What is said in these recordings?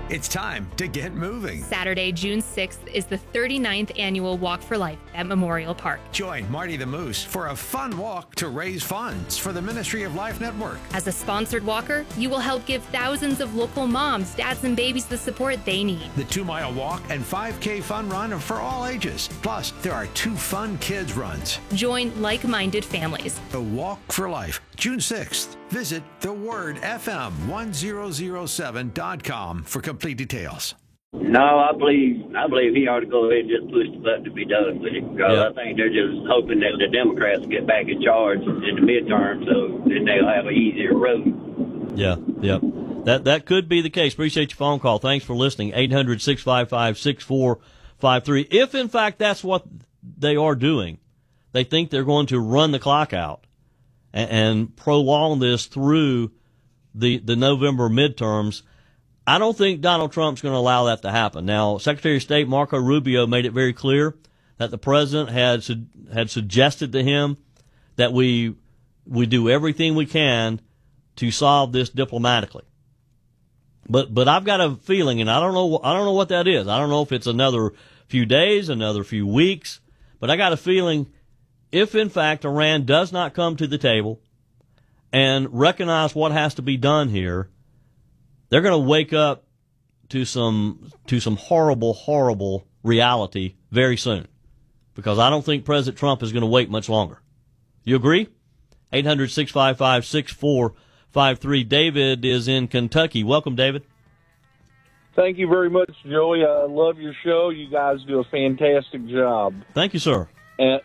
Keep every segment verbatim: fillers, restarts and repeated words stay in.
It's time to get moving. Saturday, June sixth is the thirty-ninth annual Walk for Life at Memorial Park. Join Marty the Moose for a fun walk to raise funds for the Ministry of Life Network. As a sponsored walker, you will help give thousands of local moms, dads, and babies the support they need. The two-mile walk and five K fun run are for all ages. Plus, there are two fun kids runs. Join like-minded families. The Walk for Life, June sixth. Visit the word f m one thousand seven dot com for complete details. No, I believe I believe he ought to go ahead and just push the button to be done with it. Because Yeah. I think they're just hoping that the Democrats get back in charge in the midterm, so then they'll have an easier road. Yeah, yeah. That that could be the case. Appreciate your phone call. Thanks for listening. eight hundred, six five five, six four five three. If, in fact, that's what they are doing, they think they're going to run the clock out and, and prolong this through the, the November midterms, I don't think Donald Trump's going to allow that to happen. Now, Secretary of State Marco Rubio made it very clear that the president had su- had suggested to him that we we do everything we can to solve this diplomatically. But but I've got a feeling, and I don't know I don't know what that is. I don't know if it's another few days, another few weeks, but I got a feeling if in fact Iran does not come to the table and recognize what has to be done here, they're going to wake up to some to some horrible, horrible reality very soon. Because I don't think President Trump is going to wait much longer. You agree? eight hundred, six five five, six four five three. David is in Kentucky. Welcome, David. Thank you very much, Joey. I love your show. You guys do a fantastic job. Thank you, sir. And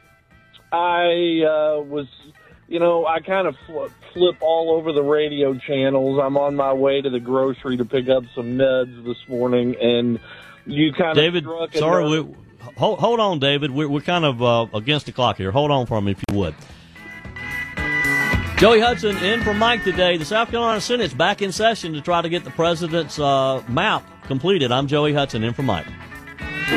I uh, was, you know, I kind of fl- flip all over the radio channels. I'm on my way to the grocery to pick up some meds this morning, and you kind David, of struck a sorry, nerve. we, hold, hold on, David. We're, we're kind of uh, against the clock here. Hold on for me if you would. Joey Hudson in for Mike today. The South Carolina Senate's back in session to try to get the president's uh, map completed. I'm Joey Hudson in for Mike.